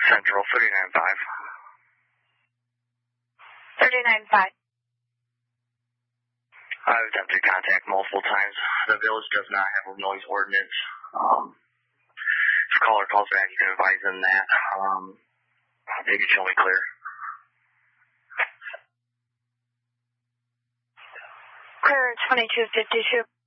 Central 39.5. 39.5. I've attempted contact multiple times. The village does not have a noise ordinance. If a caller calls back, you can advise them that they can show me clear. Clear 2252.